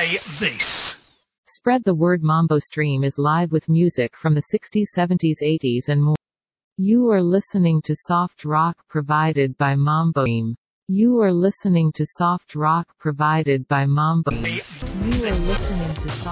Play this. Spread the word. Mambo Stream is live with music from the 60s, 70s, 80s and more. You are listening to soft rock provided by Mambo Stream. You are listening to soft rock provided by Mambo Stream. You are listening to soft